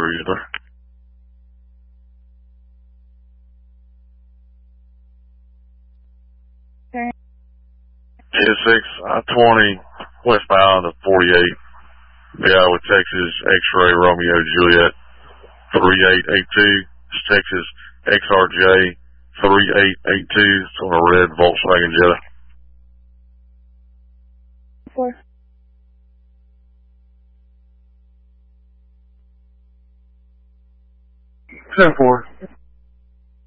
either. Okay. 6 I-20 westbound of 48. Yeah, with Texas X-ray Romeo Juliet 3882. It's Texas XRJ 3882. It's on a red Volkswagen Jetta. 4. 10-4.